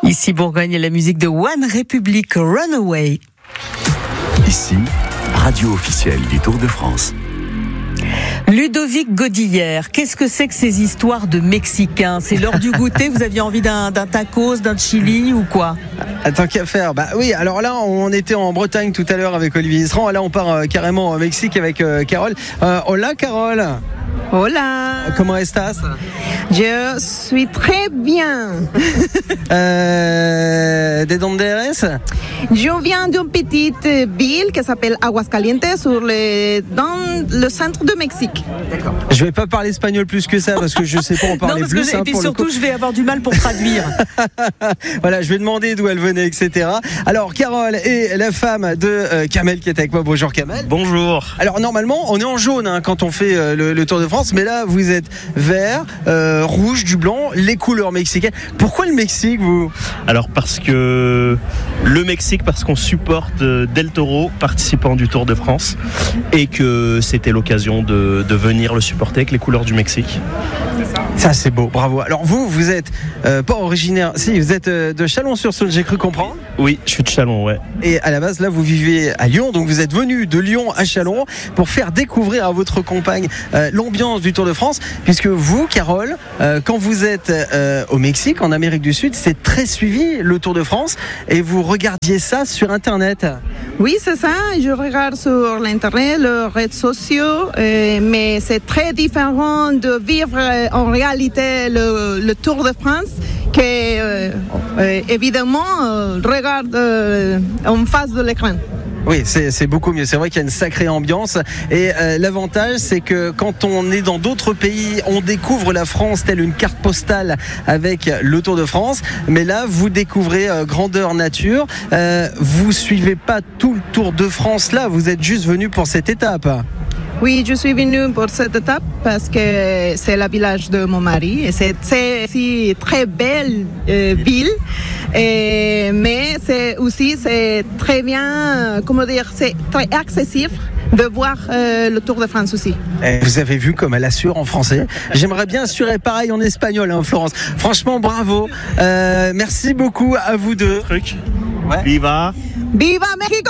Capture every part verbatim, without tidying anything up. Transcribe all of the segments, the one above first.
Ici Bourgogne et la musique de One Republic, Runaway. Ici, radio officielle du Tour de France. Ludovic Godillère, qu'est-ce que c'est que ces histoires de Mexicains? C'est l'heure du goûter, vous aviez envie d'un, d'un tacos, d'un chili ou quoi? Tant qu'à faire, bah oui, alors là on était en Bretagne tout à l'heure avec Olivier Isran, là on part euh, carrément au Mexique avec euh, Carole. Euh, hola Carole. Hola. Comment estás? Je suis très bien. euh, ¿De dónde eres? Je viens d'une petite ville qui s'appelle Aguascalientes sur le, dans le centre de Mexique. D'accord. Je vais pas parler espagnol plus que ça parce que je sais pas en parler non, parce plus. Que, hein, et puis pour surtout, le coup. je vais avoir du mal pour traduire. Voilà, je vais demander d'où elle venait, et cetera. Alors, Carole est la femme de euh, Kamel qui est avec moi. Bonjour Kamel. Bonjour. Alors, normalement, on est en jaune hein, quand on fait euh, le, le Tour de France, mais là, vous êtes vert, euh, rouge, du blanc, les couleurs mexicaines. Pourquoi le Mexique, vous? Alors, parce que le Mexique, parce qu'on supporte Del Toro, participant du Tour de France, et que c'était l'occasion de, de venir le supporter avec les couleurs du Mexique. Ça, c'est beau, bravo. Alors, vous, vous êtes euh, pas originaire, si, vous êtes euh, de Chalon-sur-Saône, j'ai cru comprendre. Oui, je suis de Chalon, ouais. Et à la base, là, vous vivez à Lyon, donc vous êtes venu de Lyon à Chalon pour faire découvrir à votre compagne euh, l'ambiance du Tour de France, puisque vous, Carole, euh, quand vous êtes euh, au Mexique, en Amérique du Sud, c'est très suivi le Tour de France, et vous regardiez ça sur Internet. Oui, c'est ça. Je regarde sur l'Internet, les réseaux sociaux, euh, mais c'est très différent de vivre euh, en réalité le, le Tour de France que, euh, euh, évidemment, euh, regarde euh, en face de l'écran. Oui, c'est, c'est beaucoup mieux. C'est vrai qu'il y a une sacrée ambiance. Et euh, l'avantage, c'est que quand on est dans d'autres pays, on découvre la France telle une carte postale avec le Tour de France. Mais là, vous découvrez euh, grandeur nature. Euh, vous suivez pas tout le Tour de France là. Vous êtes juste venu pour cette étape. Oui, je suis venue pour cette étape parce que c'est le village de mon mari et c'est, c'est une très belle euh, ville. Et, mais c'est aussi c'est très bien, comment dire, c'est très accessible de voir euh, le Tour de France aussi. Et vous avez vu comme elle assure en français. J'aimerais bien assurer pareil en espagnol, hein, Florence. Franchement, bravo. Euh, merci beaucoup à vous deux. Truc. Ouais. Viva. Viva Mexico!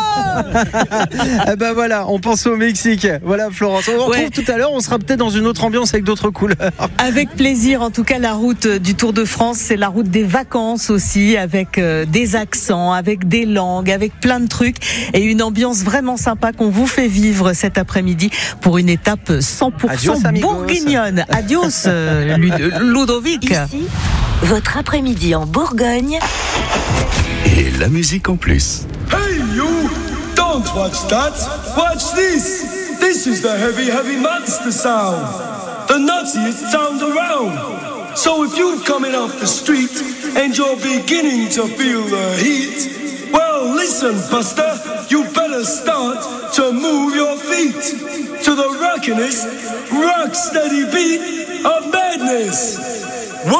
Eh ben voilà, on pense au Mexique. Voilà Florence. On se retrouve Ouais. tout à l'heure. On sera peut-être dans une autre ambiance avec d'autres couleurs. Avec plaisir, en tout cas la route du Tour de France, c'est la route des vacances aussi, avec euh, des accents, avec des langues, avec plein de trucs et une ambiance vraiment sympa qu'on vous fait vivre cet après-midi pour une étape cent pour cent Adios, amigos. bourguignonne. Adios euh, Lud- Ludovic. Ici, votre après-midi en Bourgogne. Et la musique en plus. Hey you! Don't watch that! Watch this! This is the heavy, heavy monster sound! The nuttiest sound around! So if you're coming off the street and you're beginning to feel the heat, well listen, Buster, you better start to move your feet to the rockinest, rock steady beat of madness!